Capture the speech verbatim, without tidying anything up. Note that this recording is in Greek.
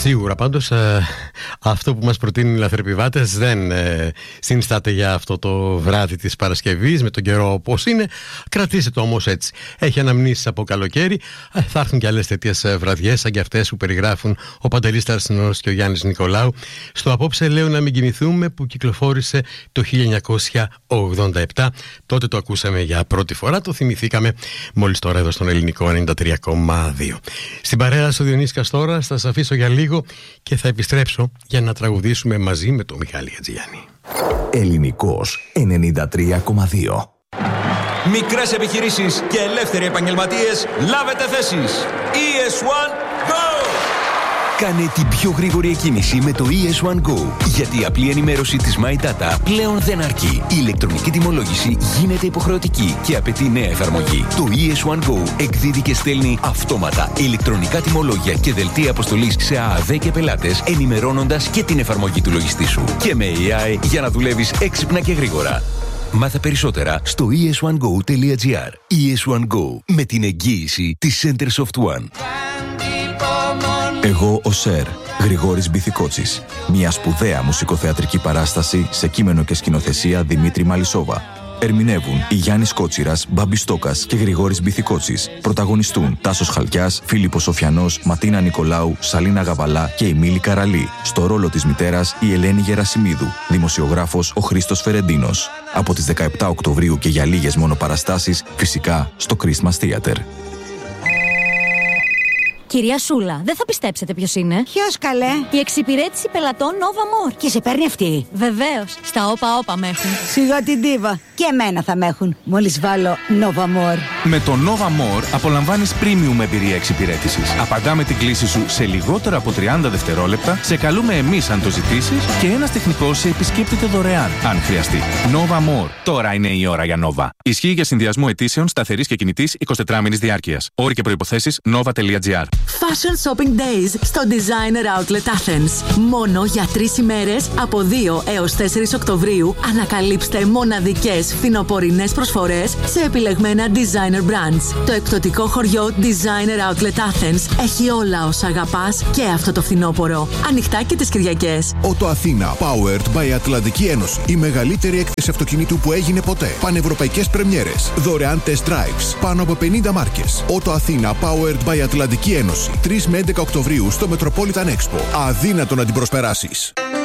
Σίγουρα, πάντως ε, αυτό που μας προτείνουν οι λαθρεπιβάτες δεν ε, συνιστάται για αυτό το βράδυ της Παρασκευής με τον καιρό όπως είναι. Κρατήστε το όμως έτσι. Έχει αναμνήσεις από καλοκαίρι. Ε, θα έρθουν και άλλες τέτοιες ε, βραδιές σαν και αυτές που περιγράφουν ο Παντελής Ταρσινός και ο Γιάννης Νικολάου στο «Απόψε λέω να μην κοιμηθούμε» που κυκλοφόρησε το χίλια εννιακόσια ογδόντα επτά. Τότε το ακούσαμε για πρώτη φορά, το θυμηθήκαμε μόλις τώρα εδώ στον Ελληνικό ενενήντα τρία κόμμα δύο. Στην παρέα στο Διονύση Καστόρα θα σας αφήσω για λίγο και θα επιστρέψω για να τραγουδήσουμε μαζί με τον Μιχάλη Χατζηγιάννη. Ελληνικός ενενήντα τρία κόμμα δύο. Μικρές επιχειρήσεις και ελεύθεροι επαγγελματίες, λάβετε θέσεις. ι ες one Go! Κάνε την πιο γρήγορη εκκίνηση με το ι ες one Go. Γιατί η απλή ενημέρωση της My Data πλέον δεν αρκεί. Η ηλεκτρονική τιμολόγηση γίνεται υποχρεωτική και απαιτεί νέα εφαρμογή. Το ι ες one Go εκδίδει και στέλνει αυτόματα ηλεκτρονικά τιμολόγια και δελτία αποστολής σε ΑΑΔ και πελάτες, ενημερώνοντας και την εφαρμογή του λογιστή σου. Και με έι άι για να δουλεύεις έξυπνα και γρήγορα. Μάθε περισσότερα στο ι ες one go τελεία τζι άρ. ι ες one Go, με την εγγύηση της Centersoft One. Εγώ ο Σερ, Γρηγόρης Μπιθικότσης. Μια σπουδαία μουσικοθεατρική παράσταση σε κείμενο και σκηνοθεσία Δημήτρη Μαλισσόβα. Ερμηνεύουν η Γιάννης Κότσιρας, Μπάμπης Στόκας και Γρηγόρης Μπιθικότσης. Πρωταγωνιστούν Τάσος Χαλκιάς, Φίλιππος Σοφιανός, Ματίνα Νικολάου, Σαλίνα Γαβαλά και η Μίλη Καραλή. Στο ρόλο της μητέρας η Ελένη Γερασιμίδου. Δημοσιογράφος ο Χρήστος Φερεντίνος. Από τις δεκαεπτά Οκτωβρίου και για λίγες μόνο παραστάσεις, φυσικά στο Christmas Theater. Κυρία Σούλα, δεν θα πιστέψετε ποιος είναι. Ποιος, καλέ? Η εξυπηρέτηση πελατών Nova More. Και σε παίρνει αυτή? Βεβαίως. Στα όπα όπα με έχουν. Σιγά την ντίβα. Και εμένα θα με έχουν. Μόλις βάλω Nova More. Με το Nova More απολαμβάνεις premium εμπειρία εξυπηρέτησης. Απαντάμε την κλήση σου σε λιγότερο από τριάντα δευτερόλεπτα, σε καλούμε εμείς αν το ζητήσεις και ένας τεχνικός σε επισκέπτεται δωρεάν, αν χρειαστεί. Nova More. Τώρα είναι η ώρα για Nova. Ισχύει για συνδυασμό αιτήσεων σταθερής και κινητής εικοσιτετράμινης διάρκειας. Όροι και προϋποθέσεις nova τελεία τζι άρ. Fashion Shopping Days στο Designer Outlet Athens. Μόνο για τρεις ημέρες από δύο έως τέσσερις Οκτωβρίου ανακαλύψτε μοναδικές φθινοπορεινές προσφορές σε επιλεγμένα designer brands. Το εκπτωτικό χωριό Designer Outlet Athens έχει όλα όσα αγαπάς και αυτό το φθινόπωρο. Ανοιχτά και τις Κυριακές. Ότο Αθήνα Powered by Ατλαντική Ένωση. Η μεγαλύτερη έκθεση αυτοκινήτου που έγινε ποτέ. Πανευρωπαϊκές πρεμιέρες. Δωρεάν test drives. Πάνω από πενήντα μάρκες. Ότο Αθήνα Powered by Ατλαντική Ένωση. τρεις με έντεκα Οκτωβρίου στο Metropolitan Expo. Αδύνατο να την προσπεράσεις.